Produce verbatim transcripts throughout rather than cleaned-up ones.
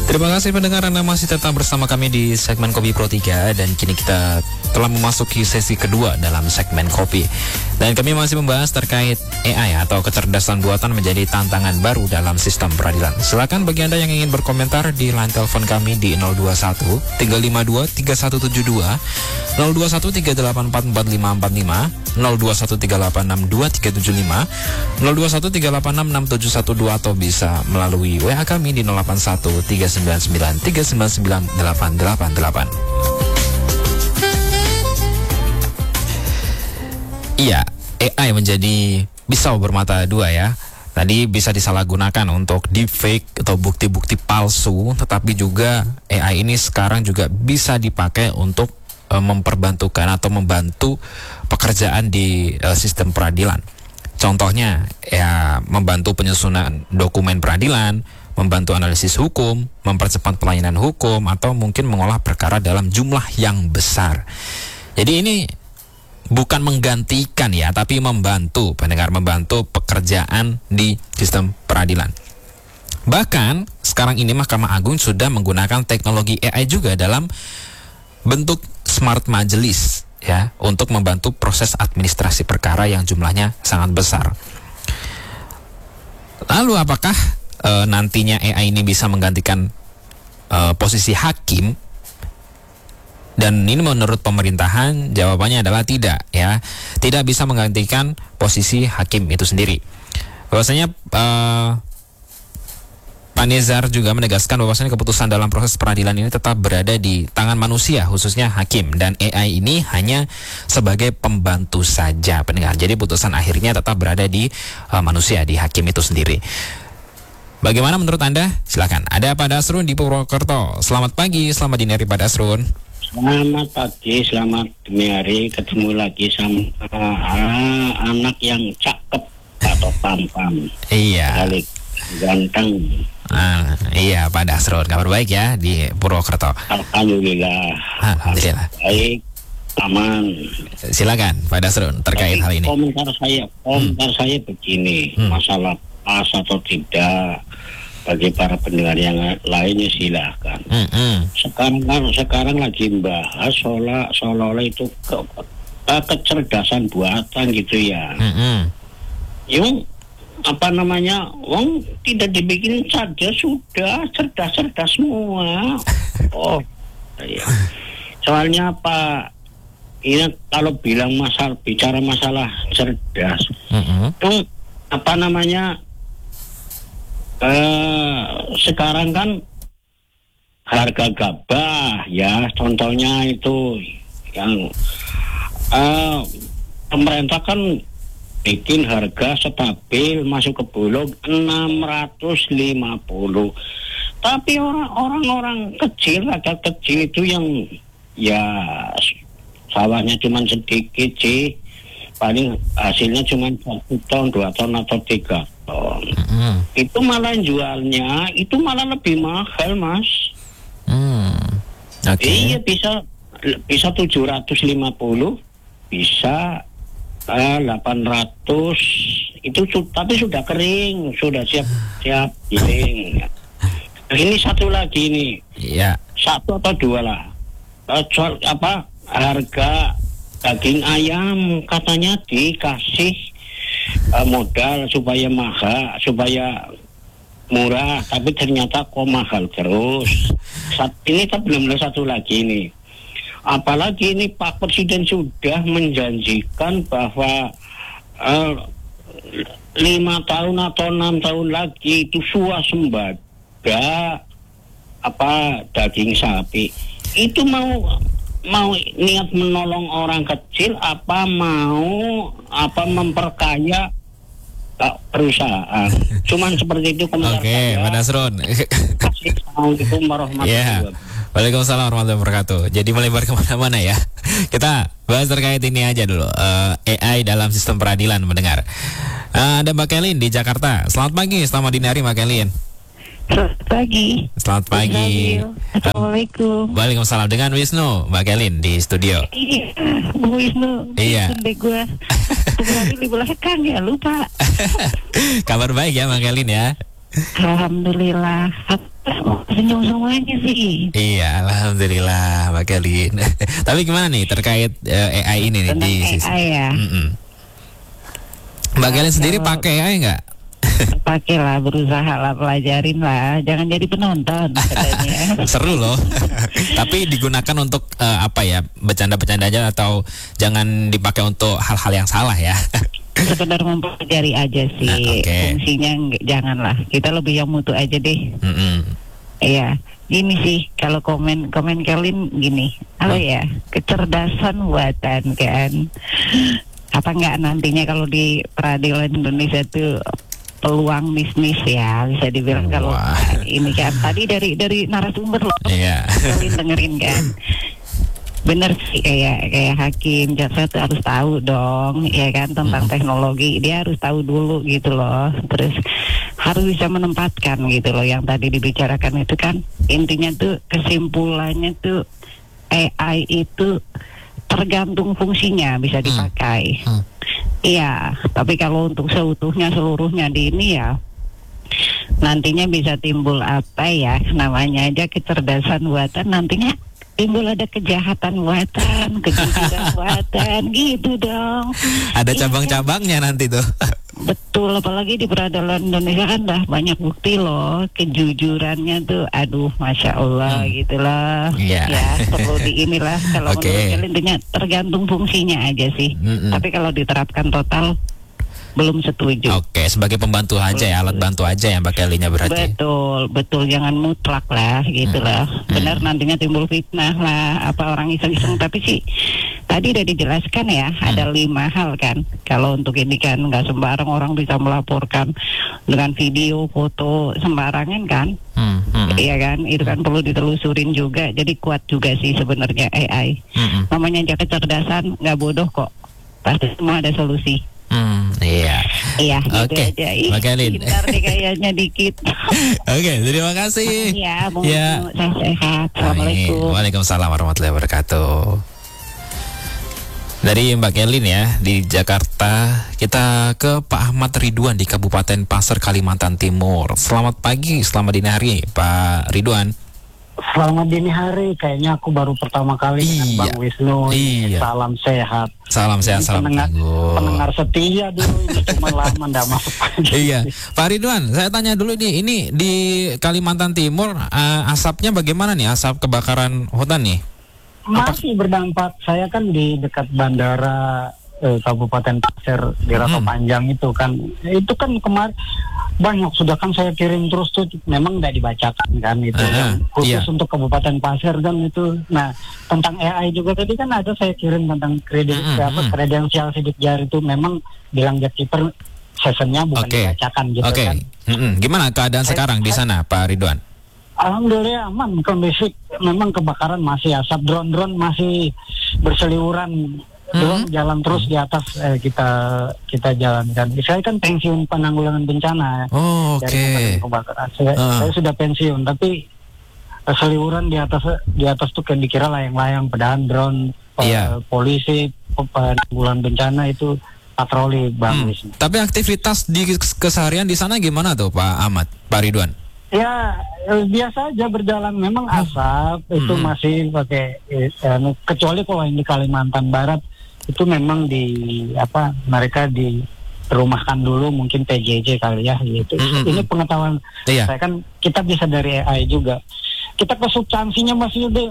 Terima kasih pendengar, Anda masih tetap bersama kami di segmen Kopi Pro tiga. Dan kini kita telah memasuki sesi kedua dalam segmen Kopi. Dan kami masih membahas terkait A I atau kecerdasan buatan menjadi tantangan baru dalam sistem peradilan. Silakan bagi Anda yang ingin berkomentar di line telepon kami di nol dua satu tiga lima dua tiga satu tujuh dua, nol dua satu tiga delapan empat empat lima empat lima, nol dua satu tiga delapan enam dua tiga tujuh lima, nol dua satu tiga delapan enam enam tujuh satu dua, atau bisa melalui W A kami di nol delapan satu tiga sembilan sembilan tiga sembilan sembilan delapan delapan delapan. Iya, A I menjadi pisau bermata dua ya. Tadi bisa disalahgunakan untuk deepfake atau bukti-bukti palsu, tetapi juga A I ini sekarang juga bisa dipakai untuk e, memperbantukan atau membantu pekerjaan di e, sistem peradilan. Contohnya ya membantu penyusunan dokumen peradilan, membantu analisis hukum, mempercepat pelayanan hukum, atau mungkin mengolah perkara dalam jumlah yang besar. Jadi ini bukan menggantikan ya, tapi membantu pendengar, membantu pekerjaan di sistem peradilan. Bahkan sekarang ini Mahkamah Agung sudah menggunakan teknologi A I juga dalam bentuk smart majelis ya, untuk membantu proses administrasi perkara yang jumlahnya sangat besar. Lalu apakah e, nantinya A I ini bisa menggantikan e, posisi hakim? Dan ini menurut pemerintahan jawabannya adalah tidak ya, tidak bisa menggantikan posisi hakim itu sendiri. Bahwasanya uh, Pak Nezar juga menegaskan bahwasanya keputusan dalam proses peradilan ini tetap berada di tangan manusia, khususnya hakim, dan A I ini hanya sebagai pembantu saja pendengar. Jadi putusan akhirnya tetap berada di uh, manusia, di hakim itu sendiri. Bagaimana menurut Anda? Silakan. Ada Pak Dasrun di Purwokerto. Selamat pagi, selamat dini hari Pak Dasrun. Selamat pagi, selamat dini hari. Ketemu lagi sama uh, anak yang cakep atau pam-pam. Iya. Balik ganteng. Ah, iya Pak Dasrun, kabar baik ya di Purwokerto. Alhamdulillah. Alhamdulillah. Baik, aman. Silakan Pak Dasrun terkait Tapi hal ini. Komentar saya, komentar hmm. saya begini, hmm. masalah pas atau tidak. Bagi para pendengar yang lainnya silahkan. Mm-hmm. Sekarang sekarang lagi membahas soal soal itu ke, ke, kecerdasan buatan gitu ya. Mm-hmm. Yang apa namanya, wong tidak dibikin saja sudah cerdas-cerdas semua. Oh, ya. Soalnya apa? Ini kalau bilang masalah bicara masalah cerdas, mm-hmm. itu apa namanya? Uh, sekarang kan harga gabah ya, contohnya itu yang uh, pemerintah kan bikin harga stabil masuk ke Bulog enam ratus lima puluh, tapi orang-orang kecil, rakyat kecil itu yang ya sawahnya cuma sedikit sih, paling hasilnya cuma satu ton, dua ton atau tiga ton. Mm-hmm. Itu malah jualnya itu malah lebih mahal, Mas. Mm. Okay. Iya, bisa bisa tujuh ratus lima puluh, bisa uh, delapan ratus itu su- tapi sudah kering, sudah siap siap giling. Nah, ini satu lagi nih. Iya. Yeah. Satu atau dua lah. Uh, soal, apa harga daging ayam katanya dikasih uh, modal supaya mahal, supaya murah, tapi ternyata kok mahal terus. Saat ini tak belum ada satu lagi nih. Apalagi ini Pak Presiden sudah menjanjikan bahwa uh, lima tahun atau enam tahun lagi itu swasembada apa daging sapi. Itu mau mau niat menolong orang kecil, apa mau apa memperkaya uh, perusahaan. Cuman seperti itu komentar. Oke, okay, Pak Dasrun. Assalamualaikum warahmatullahi wabarakatuh. Yeah. Waalaikumsalam warahmatullahi wabarakatuh. Jadi melebar kemana-mana ya. Kita bahas terkait ini aja dulu. uh, A I dalam sistem peradilan mendengar. Uh, ada Mbak Kelin di Jakarta. Selamat pagi, selamat dini hari Mbak Kelin. Selamat pagi. Selamat pagi. Assalamualaikum. Waalaikumsalam, dengan Wisnu, Mbak Kelin di studio. Iya, Bu Wisnu. Iya. Bunda gue. Tunggu hari libur kan ya, lupa. Kabar baik ya Mbak Kelin ya. Alhamdulillah. Senyum semuanya sih. Iya, alhamdulillah Mbak Kelin. Tapi gimana nih terkait uh, A I ini nih Tentang di A I sisi? ya. Mm-mm. Mbak Kelin sendiri Kalau- pakai A I nggak? Pakai lah, berusaha lah, pelajarin lah. Jangan jadi penonton katanya. Seru loh. Tapi digunakan untuk uh, apa ya? Bercanda-bercanda aja atau jangan dipakai untuk hal-hal yang salah ya? Sekedar mempelajari aja sih. Nah, oke. Fungsinya nggak- janganlah. Kita lebih yang mutu aja deh. Mm-mm. Iya, gini sih kalau komen komen Kelin gini, apa Oh. ya, kecerdasan buatan kan, apa enggak nantinya kalau di peradilan Indonesia tuh peluang bisnis ya bisa dibilang kalau Wah. ini kan tadi dari dari narasumber loh, Iya. Kelin dengerin kan. Bener sih kayak kayak hakim jaksa tuh harus tahu dong ya kan tentang Hmm. teknologi, dia harus tahu dulu gitu loh, terus harus bisa menempatkan gitu loh yang tadi dibicarakan itu kan intinya tuh kesimpulannya tuh A I itu tergantung fungsinya bisa Hmm. dipakai. Hmm. Iya, tapi kalau untuk seutuhnya seluruhnya di ini ya nantinya bisa timbul apa ya namanya aja kecerdasan buatan, nantinya timbul ada kejahatan buatan, kejujuran buatan gitu dong. Ada Iya, cabang-cabangnya nanti tuh. betul, apalagi di peradilan Indonesia kan dah banyak bukti loh kejujurannya tuh, aduh masya Allah Hmm. gitu loh. Iya. Ya perlu di inilah kalau Oke. menurut kalian intinya tergantung fungsinya aja sih. Mm-mm. Tapi kalau diterapkan total belum setuju. Oke, sebagai pembantu aja ya, alat bantu aja yang Mbak Kelinnya berarti. Betul, betul, jangan mutlak lah gitu Hmm. lah. Benar Hmm. nantinya timbul fitnah lah, apa orang iseng-iseng. Tapi sih tadi udah dijelaskan ya, Hmm. ada lima hal kan. Kalau untuk ini kan nggak sembarang orang bisa melaporkan dengan video, foto sembarangan kan. Hmm, hmm, Iya kan, itu kan perlu ditelusurin juga. Jadi kuat juga sih sebenarnya A I. hmm, hmm. Namanya aja kecerdasan, nggak bodoh kok. Pasti semua ada solusi. Hmm, iya. Iya, gitu Oke, aja. Ih, Mbak Kelin. pintar nih kayaknya dikit. Oke, terima kasih. Ya, mau Ya. saya sehat. Assalamualaikum. Amin. Waalaikumsalam warahmatullahi wabarakatuh. Dari Mbak Kelin ya di Jakarta, kita ke Pak Ahmad Ridwan di Kabupaten Pasir, Kalimantan Timur. Selamat pagi, selamat dini hari, Pak Ridwan. Selamat dini hari, kayaknya aku baru pertama kali dengan Iya. Bang Wisnu. Iya. Salam sehat. Salam sehat, Ini salam pendengar, tangguh. pendengar setia dulu ini cuma lama ndak masuk. Iya, Pak Ridwan, saya tanya dulu nih, ini di Kalimantan Timur eh, asapnya bagaimana nih, asap kebakaran hutan nih? Masih berdampak. Saya kan di dekat bandara eh, Kabupaten Pasir di Rata Hmm. Panjang itu kan. Itu kan kemarin banyak sudah kan saya kirim terus tuh, memang nggak dibacakan kan itu Ah, kan. Khusus iya. untuk Kabupaten Pasir kan itu. Nah, tentang A I juga tadi kan ada saya kirim tentang kredit Mm, mm, apa mm. kredensial sidik jari itu memang bilang gatekeeper sessionnya bukan Oke. dibacakan gitu Oke, kan. Mm-mm. Gimana keadaan Saya- sekarang di sana, Pak Ridwan? Alhamdulillah aman kondisi, memang kebakaran masih asap, drone-drone masih berseliweran, drone jalan terus di atas eh, kita kita jalankan. Saya kan pensiun penanggulangan bencana Oh, oke. dari pemadam kebakaran. Saya, Ah. saya sudah pensiun, tapi eh, seliweran di atas di atas tuh kayak dikira layang-layang, padahal drone eh, Iya. polisi penanggulangan bencana itu patroli Bang Hmm. Wisnu. Tapi aktivitas di keseharian di sana gimana tuh, Pak Ahmad, Pak Ridwan? Ya eh, biasa aja berjalan, memang asap itu Hmm. masih pakai eh, anu, kecuali kalau yang di Kalimantan Barat itu memang di apa mereka di rumahkan dulu mungkin P J J kali ya gitu. Hmm, Ini hmm. pengetahuan Iya. saya kan, kita bisa dari A I juga. Kita ke substansinya masih deh.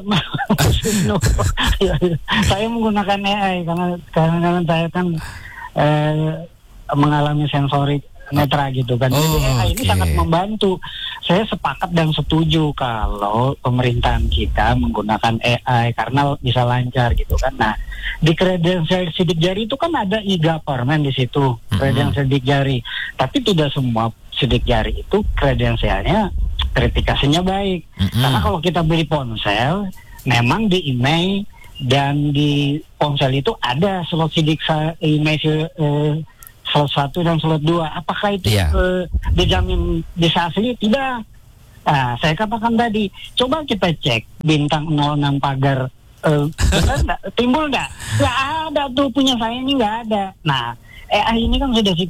Saya menggunakan A I karena karena saya kan eh, mengalami sensorik netra gitu kan. Oh, Jadi A I ini oke. sangat membantu. Saya sepakat dan setuju kalau pemerintahan kita menggunakan A I karena bisa lancar gitu kan. Nah, di kredensial sidik jari itu kan ada e-government di situ, kredensial sidik jari. Tapi tidak semua sidik jari itu kredensialnya verifikasinya baik. Mm-mm. Karena kalau kita beli ponsel, memang di email dan di ponsel itu ada slot sidik sa- email eh, slot satu dan slot dua. Apakah itu Iya. eh, dijamin bisa asli? Tidak. Nah, saya katakan tadi, coba kita cek bintang nol enam pagar, eh, benar nggak? Timbul nggak? Nggak ada tuh, punya saya ini nggak ada. Nah, A I ini kan sudah kita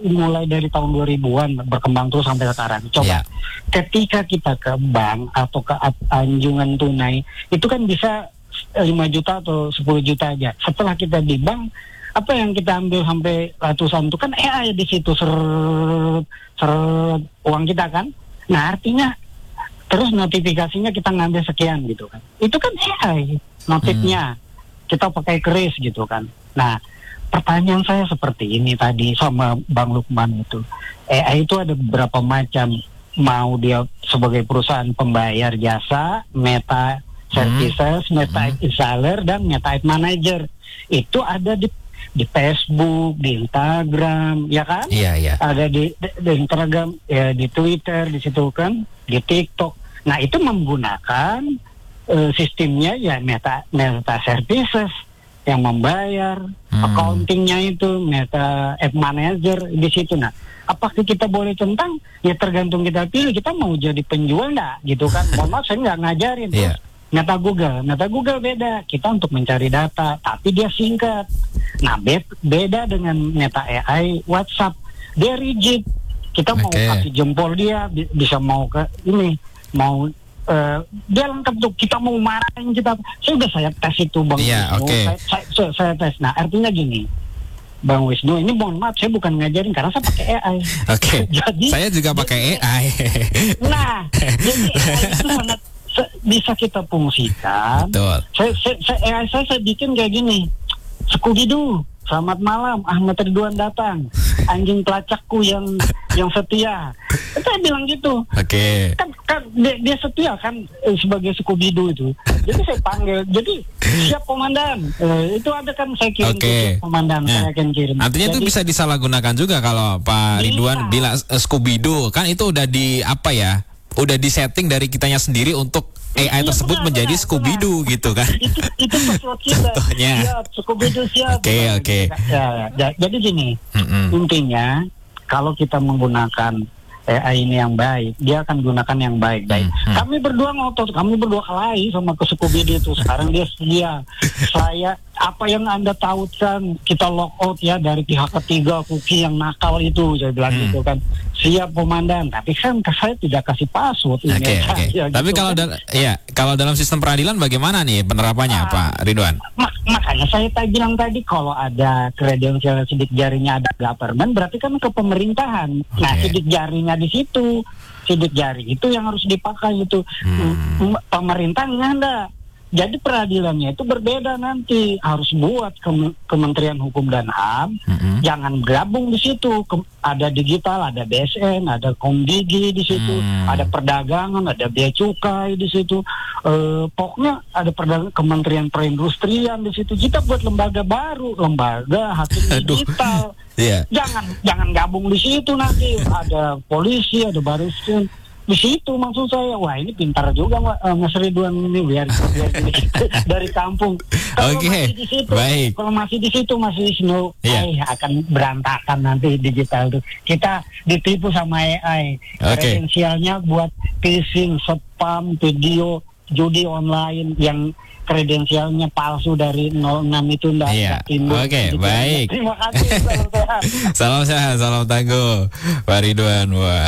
mulai dari tahun dua ribuan berkembang terus sampai sekarang. Coba Ya. ketika kita ke bank atau ke ap- anjungan tunai itu kan bisa lima juta atau sepuluh juta aja. Setelah kita di bank, apa yang kita ambil sampai ratusan itu kan A I di situ seret, seret uang kita kan. Nah artinya terus notifikasinya kita ngambil sekian gitu kan. Itu kan A I notifnya. Hmm. Kita pakai keris gitu kan. Nah pertanyaan saya seperti ini tadi sama Bang Lukman itu. A I itu ada beberapa macam. Mau dia sebagai perusahaan pembayar jasa, meta services, hmm. meta hmm. installer, dan meta manager. Itu ada di di Facebook, di Instagram, ya kan? Iya, iya. Ada di, di, di Instagram, ya, di Twitter, di situ kan, di TikTok. Nah itu menggunakan uh, sistemnya ya meta meta services yang membayar, hmm. accountingnya itu meta app manager di situ. Nah, apakah kita boleh tentang? Ya tergantung kita pilih. Kita mau jadi penjual nggak, gitu kan? Mohon maaf, saya nggak ngajarin. Yeah. Meta Google, Meta Google beda. Kita untuk mencari data, tapi dia singkat. Nah, be- beda dengan Meta A I WhatsApp. Dia rigid. Kita mau okay. kasih jempol dia, bi- bisa mau ke ini, mau uh, dia lengkap tuh. Kita mau marahin kita. Sudah saya tes itu, Bang yeah, Wisnu. Okay. Saya, saya, saya, saya tes. Nah, artinya gini, Bang Wisnu, ini mohon maaf, saya bukan ngajarin karena saya pakai A I. Oke. Okay. Jadi saya juga pakai A I. Nah, jadi A I itu sangat se- bisa kita fungsikan. Betul. Saya, saya, saya, A I saya, saya bikin kayak gini. Scooby-Doo, selamat malam, Ahmad Ridwan datang. Anjing pelacakku yang yang setia. Saya bilang gitu. Oke. Okay. Kan, kan dia, dia setia kan eh, sebagai Scooby-Doo itu. Jadi saya panggil. Jadi siap komandan. Eh, itu ada kan saya kirim okay. ke komandan. Nah, saya akan kirim. artinya itu Jadi, bisa disalahgunakan juga kalau Pak bisa. Ridwan bilang uh, Scooby-Doo kan itu udah di apa ya? Udah disetting dari kitanya sendiri untuk A I iya, tersebut benar, menjadi benar, Scooby-Doo benar. gitu kan. Itu itu password kita. Contohnya. Siap, Scooby-Doo siap. Oke, Nah, oke. Ya, ya, jadi gini, Mm-mm. intinya kalau kita menggunakan A I ini yang baik, dia akan gunakan yang baik-baik. Hmm, hmm. Kami berdua ngotot, kami berdua kelahi sama ke Scooby-Doo itu. Sekarang dia sedia. Saya, apa yang Anda tautkan, kita lock out ya dari pihak ketiga, Kuki yang nakal itu, saya bilang Hmm. gitu kan. Siap komandan, tapi kan saya tidak kasih password. Oke, email oke. saya, Tapi gitu kalau kan. dal- ya, kalau dalam sistem peradilan bagaimana nih penerapannya, Ah. Pak Ridwan? Mak- makanya saya tadi bilang tadi kalau ada kredensial sidik jarinya ada government berarti kan ke pemerintahan. Nah Oke. sidik jarinya di situ, sidik jari itu yang harus dipakai itu. Hmm. M- Pemerintah nggak ada. Jadi peradilannya itu berbeda nanti harus buat Kem- Kementerian Hukum dan H A M. Mm-mm. Jangan gabung di situ. Kem- ada digital, ada B S N, ada Komdigi di situ, Hmm. ada perdagangan, ada bea cukai di situ. Eh, pokoknya ada perdagangan, Kementerian Perindustrian di situ. Kita buat lembaga baru, lembaga hakim Aduh. digital. Iya. Jangan jangan gabung di situ nanti. Ada polisi, ada bariskrim. Di situ maksud saya, wah ini pintar juga uh, Mas Ridwan ini biar, biar dari kampung. Kalau Oke, masih di situ, baik. kalau masih di situ masih Wisnu, Iya. ay, akan berantakan nanti digital itu. Kita ditipu sama A I. Oke. Kredensialnya buat phishing, spam, video, judi online yang kredensialnya palsu dari nol enam itu enggak Iya. timbul. Oke, Gitu. baik. Terima kasih. Salam sehat. Salam sehat, salam tangguh, Pak Ridwan. Wah,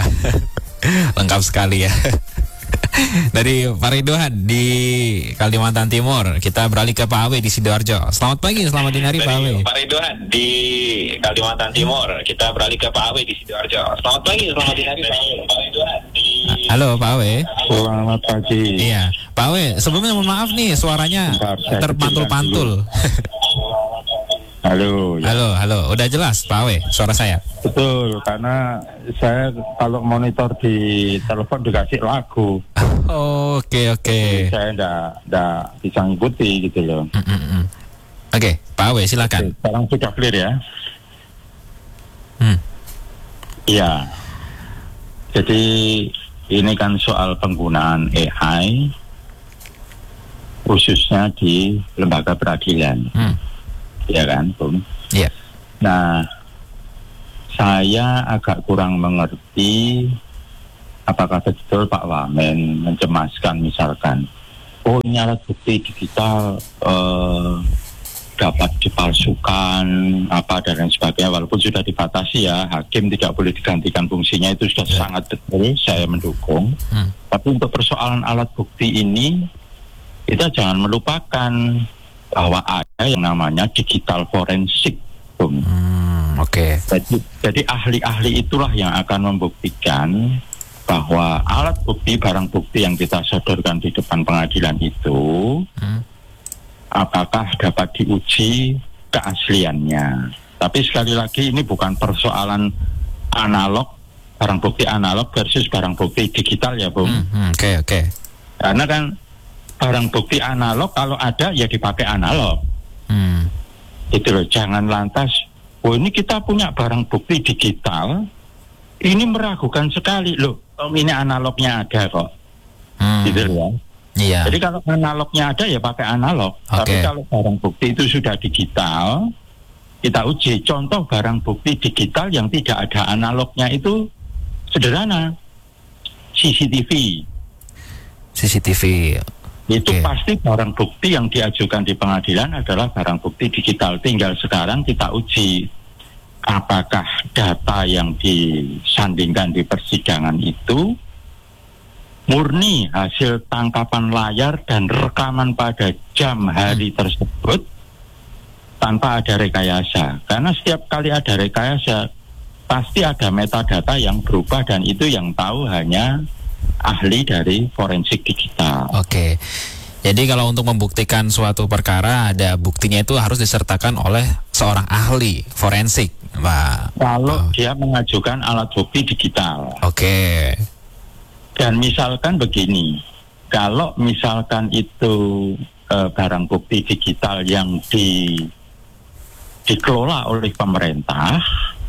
lengkap sekali ya. Dari Pak Ridwan di Kalimantan Timur, kita beralih ke Pak Awe di Sidoarjo. Selamat pagi, selamat dinari Pak Awe. Dari Pak Ridwan di Kalimantan Timur, kita beralih ke Pak Awe di Sidoarjo. Selamat pagi, selamat dinari Pak Awe. Pak Ridwan di Halo Pak Awe. Selamat pagi. Iya, Pak Awe. Sebelumnya mohon maaf nih, suaranya Bentar, saya terpantul-pantul. Halo. Ya. Halo, halo. Udah jelas Pak Awe, suara saya. Betul, karena saya kalau monitor di telepon dikasih lagu, Oke, oke. saya enggak enggak bisa ngikuti gitu loh. Mm, mm, mm. Oke, Pak Awe silakan. Oke, sekarang sudah clear ya. Hmm. Iya. Jadi ini kan soal penggunaan A I khususnya di lembaga peradilan. Hmm. Ya kan, Bung? Iya. Nah, saya agak kurang mengerti apakah betul Pak Wamen mencemaskan misalkan, oh ini alat bukti digital eh, dapat dipalsukan apa dan lain sebagainya, walaupun sudah dibatasi ya, hakim tidak boleh digantikan fungsinya, itu sudah yeah. sangat detail, saya mendukung. Hmm. Tapi untuk persoalan alat bukti ini, kita jangan melupakan bahwa ada yang namanya digital forensik. Hmm, Oke. Okay. Jadi, jadi ahli-ahli itulah yang akan membuktikan bahwa alat bukti, barang bukti yang kita sodorkan di depan pengadilan itu hmm. apakah dapat diuji keasliannya. Tapi sekali lagi ini bukan persoalan analog, barang bukti analog versus barang bukti digital ya Bung. Oke hmm, oke. Okay, okay. Karena kan barang bukti analog kalau ada ya dipakai analog. Hmm. Itu loh, jangan lantas, oh ini kita punya barang bukti digital, ini meragukan sekali loh. Oh, ini analognya ada kok, hmm. gitu ya. Iya. Jadi kalau analognya ada ya pakai analog. Okay. Tapi kalau barang bukti itu sudah digital, kita uji. Contoh barang bukti digital yang tidak ada analognya itu sederhana, C C T V. C C T V. Itu okay. pasti barang bukti yang diajukan di pengadilan adalah barang bukti digital. Tinggal sekarang kita uji apakah data yang disandingkan di persidangan itu murni hasil tangkapan layar dan rekaman pada jam hari tersebut tanpa ada rekayasa. Karena setiap kali ada rekayasa pasti ada metadata yang berubah, dan itu yang tahu hanya ahli dari forensik digital. Oke. Okay. Jadi kalau untuk membuktikan suatu perkara, ada buktinya itu harus disertakan oleh seorang ahli forensik, Pak. Kalau oh. dia mengajukan alat bukti digital. Oke. Okay. Dan misalkan begini, kalau misalkan itu e, barang bukti digital yang di, dikelola oleh pemerintah,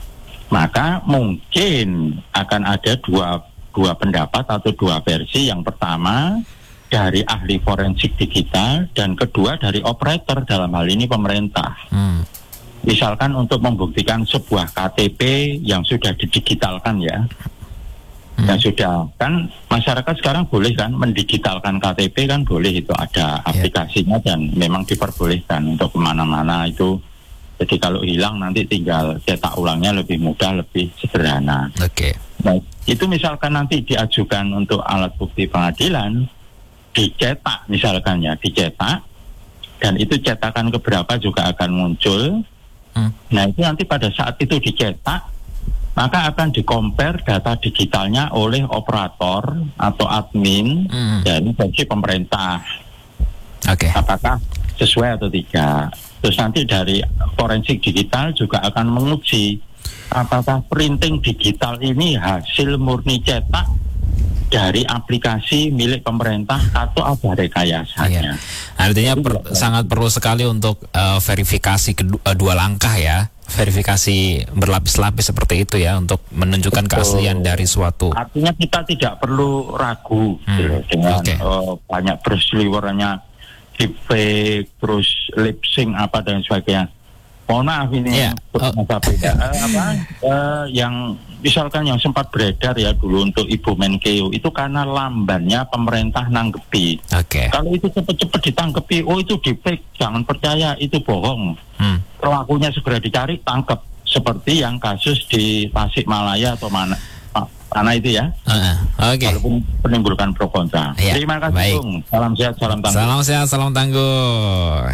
maka mungkin akan ada dua dua pendapat atau dua versi. Yang pertama dari ahli forensik digital, dan kedua dari operator, dalam hal ini pemerintah. Hmm. Misalkan untuk membuktikan sebuah K T P yang sudah didigitalkan ya, hmm. yang sudah, kan masyarakat sekarang boleh kan mendigitalkan K T P, kan boleh, itu ada aplikasinya yeah. dan memang diperbolehkan untuk kemana-mana itu. Jadi kalau hilang nanti tinggal cetak ulangnya, lebih mudah, lebih sederhana. Oke. Okay. Nah, itu misalkan nanti diajukan untuk alat bukti pengadilan, dicetak misalkan ya, dicetak, dan itu cetakan keberapa juga akan muncul. Hmm. Nah itu nanti pada saat itu dicetak, maka akan di-compare data digitalnya oleh operator atau admin hmm. dari versi pemerintah. Oke. Okay. Apakah sesuai atau tidak. Terus nanti dari forensik digital juga akan menguji apakah printing digital ini hasil murni cetak dari aplikasi milik pemerintah atau ada rekayasanya. Iya. Artinya per, sangat perlu sekali untuk uh, verifikasi kedua, uh, dua langkah ya, verifikasi berlapis-lapis seperti itu ya, untuk menunjukkan Betul. keaslian dari suatu. Artinya kita tidak perlu ragu hmm. gitu, dengan okay. uh, banyak berseliwerannya deepfake, terus lip sync apa dan sebagainya. Mohon maaf ini yeah. oh. beda. uh, apa uh, yang misalkan yang sempat beredar ya dulu untuk Ibu Menkeu itu karena lambannya pemerintah nanggepi. Oke. Okay. Kalau itu cepat-cepat ditanggepi, oh itu deepfake, jangan percaya, itu bohong. Hmm. Pelakunya segera dicari, tangkap. Seperti yang kasus di Tasikmalaya atau mana mana itu ya. Uh, Oke. Okay. Walaupun menimbulkan pro kontra. Yeah. Terima kasih Baik. Bung. Salam sehat, salam tangguh. Salam sehat, salam tangguh.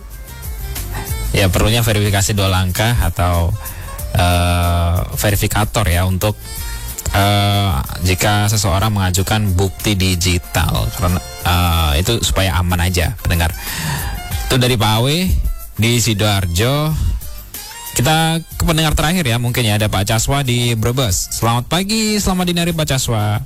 Ya perlunya verifikasi dua langkah atau uh, verifikator ya untuk uh, jika seseorang mengajukan bukti digital, karena uh, itu supaya aman aja pendengar. Itu dari Pak Awe di Sidoarjo. Kita ke pendengar terakhir ya, mungkin ya, ada Pak Caswa di Brebes. Selamat pagi, selamat dini hari Pak Caswa.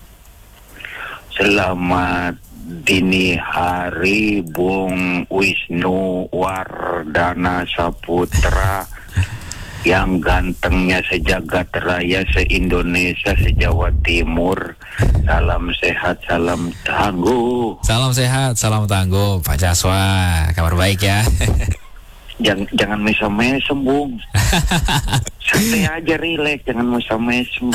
Selamat dini hari Bung Wisnu Wardana Saputra yang gantengnya sejagat raya se-Indonesia, se-Jawa Timur. Salam sehat, salam tangguh. Salam sehat, salam tangguh Pak Caswa. Kabar baik ya. Jangan, jangan mesem-mesem Bung. Santai aja, relax, jangan mesem-mesem.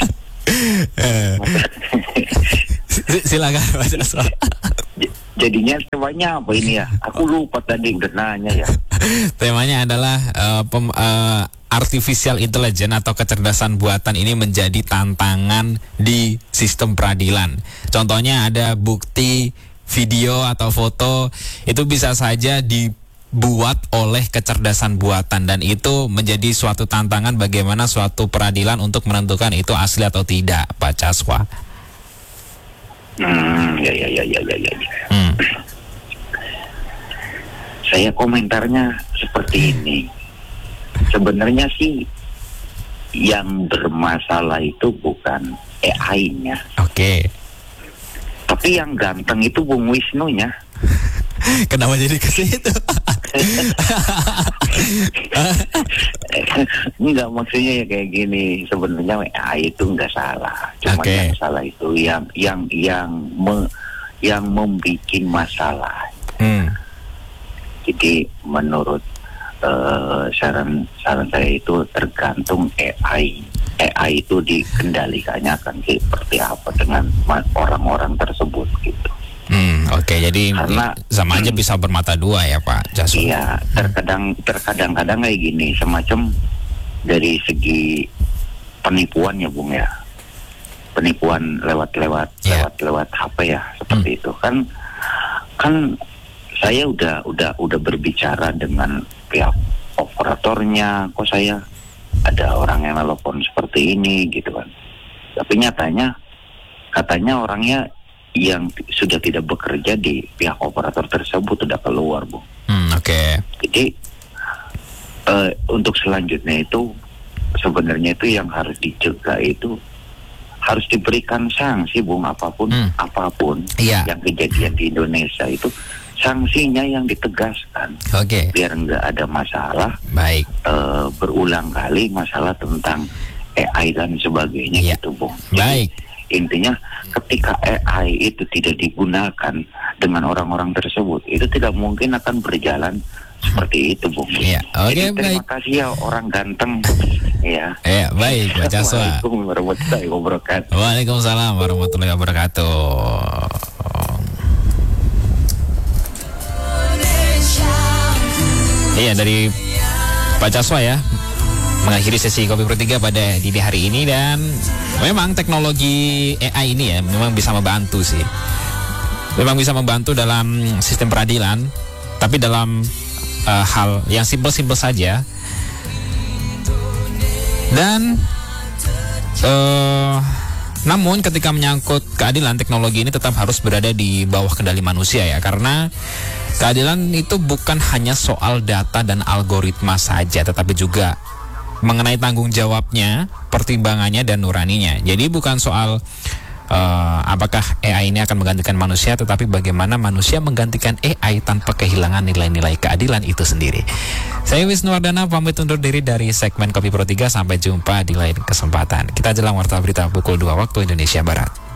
Silakan Pak Caswa. Jadinya sewanya apa ini ya? Aku lupa tadi udah nanya ya. Temanya adalah uh, pem, uh, artificial intelligence atau kecerdasan buatan ini menjadi tantangan di sistem peradilan. Contohnya ada bukti video atau foto itu bisa saja dibuat oleh kecerdasan buatan, dan itu menjadi suatu tantangan bagaimana suatu peradilan untuk menentukan itu asli atau tidak, Pak Caswa. Hmm, ya ya ya ya ya ya. Hmm. Saya komentarnya seperti ini. Sebenarnya sih yang bermasalah itu bukan A I-nya. Oke. Okay. Tapi yang ganteng itu Bung Wisnu-nya. Kenapa jadi ke situ? Enggak, maksudnya ya kayak gini. Sebenarnya A I itu enggak salah. Cuma okay. yang salah itu yang yang yang me, yang membuat masalah. Hmm. Jadi menurut uh, saran saran saya itu tergantung A I. A I itu dikendalikannya akan seperti apa dengan orang-orang tersebut gitu. Hmm, oke, okay. Jadi karena sama aja bisa bermata dua ya Pak Jaswa. Iya, terkadang terkadang-kadang kayak gini, semacam dari segi penipuan ya Bung ya, penipuan lewat-lewat yeah. lewat-lewat H P ya, seperti hmm. itu kan, kan saya udah udah udah berbicara dengan pihak operatornya, kok saya ada orang yang nelpon seperti ini gitu kan, tapi nyatanya katanya orangnya yang sudah tidak bekerja di pihak operator tersebut sudah keluar, Bu. Hmm, oke. Okay. Jadi uh, untuk selanjutnya itu sebenarnya itu yang harus dicegah itu harus diberikan sanksi, Bung, apapun hmm. apapun yeah. yang kejadian di Indonesia itu sanksinya yang ditegaskan. Oke. Okay. Biar nggak ada masalah. Baik. Uh, berulang kali masalah tentang A I dan sebagainya yeah. gitu, Bung. Baik. Intinya ketika A I itu tidak digunakan dengan orang-orang tersebut, itu tidak mungkin akan berjalan seperti itu, Bung. Iya, oke, okay, terima baik. kasih ya orang ganteng. Ya. Iya, baik, Pak Caswa. Waalaikumsalam warahmatullahi wabarakatuh. Waalaikumsalam warahmatullahi wabarakatuh. Iya, dari Pak Caswa ya, mengakhiri sesi Kopi Pro tiga pada dini hari ini, dan memang teknologi A I ini ya memang bisa membantu sih. Memang bisa membantu dalam sistem peradilan, tapi dalam uh, hal yang simpel-simpel saja. Dan uh, namun ketika menyangkut keadilan, teknologi ini tetap harus berada di bawah kendali manusia ya, karena keadilan itu bukan hanya soal data dan algoritma saja, tetapi juga mengenai tanggung jawabnya, pertimbangannya, dan nuraninya. Jadi bukan soal uh, apakah A I ini akan menggantikan manusia, tetapi bagaimana manusia menggantikan A I tanpa kehilangan nilai-nilai keadilan itu sendiri. Saya Wisnu Wardana pamit undur diri dari segmen Kopi Pro tiga. Sampai jumpa di lain kesempatan. Kita jelang warta berita pukul dua waktu Indonesia Barat.